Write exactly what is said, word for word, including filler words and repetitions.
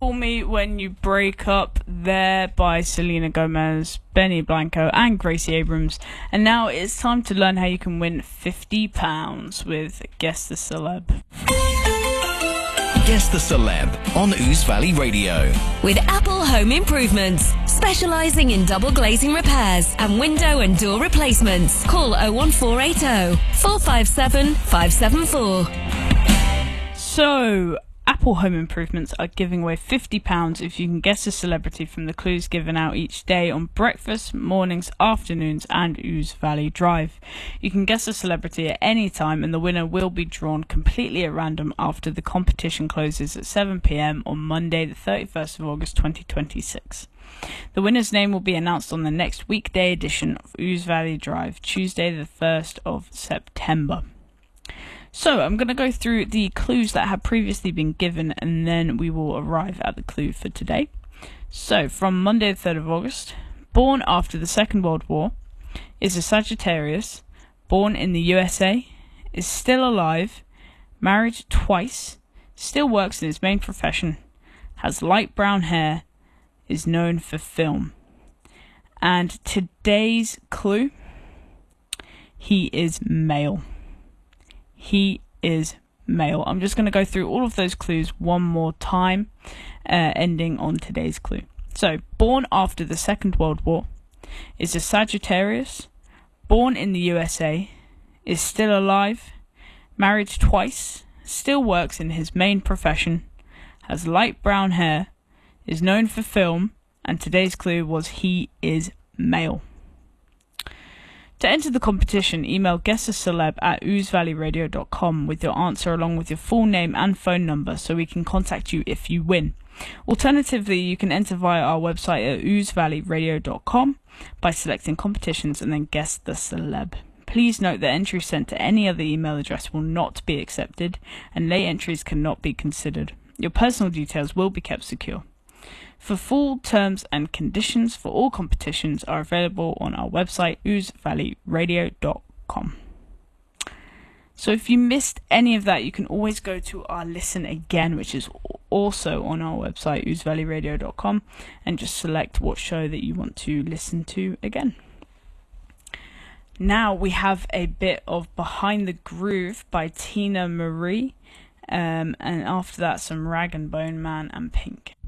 Call Me When You Break Up there by Selena Gomez, Benny Blanco and Gracie Abrams. And now it's time to learn how you can win fifty pounds with Guess the Celeb. Guess the Celeb on Ouse Valley Radio. With Apple Home Improvements, specialising in double glazing repairs and window and door replacements. Call oh one four eight oh, four five seven, five seven four. So, Apple Home Improvements are giving away fifty pounds if you can guess a celebrity from the clues given out each day on breakfast, mornings, afternoons and Ouse Valley Drive. You can guess a celebrity at any time and the winner will be drawn completely at random after the competition closes at seven p m on Monday the thirty-first of August twenty twenty-six. The winner's name will be announced on the next weekday edition of Ouse Valley Drive, Tuesday the first of September. So, I'm going to go through the clues that have previously been given and then we will arrive at the clue for today. So, from Monday the third of August, born after the Second World War, is a Sagittarius, born in the U S A, is still alive, married twice, still works in his main profession, has light brown hair, is known for film. And today's clue, he is male. He is male. I'm just going to go through all of those clues one more time, uh, ending on today's clue. So, born after the Second World War, is a Sagittarius, born in the U S A, is still alive, married twice, still works in his main profession, has light brown hair, is known for film, and today's clue was he is male. To enter the competition, email guessaceleb at ouse valley radio dot com with your answer along with your full name and phone number so we can contact you if you win. Alternatively, you can enter via our website at ouse valley radio dot com by selecting competitions and then guess the celeb. Please note that entries sent to any other email address will not be accepted and late entries cannot be considered. Your personal details will be kept secure. For full terms and conditions for all competitions are available on our website, ouse valley radio dot com. So if you missed any of that, you can always go to our Listen Again, which is also on our website, ouse valley radio dot com, and just select what show that you want to listen to again. Now we have a bit of Behind the Groove by Tina Marie, um, and after that some Rag and Bone Man and Pink.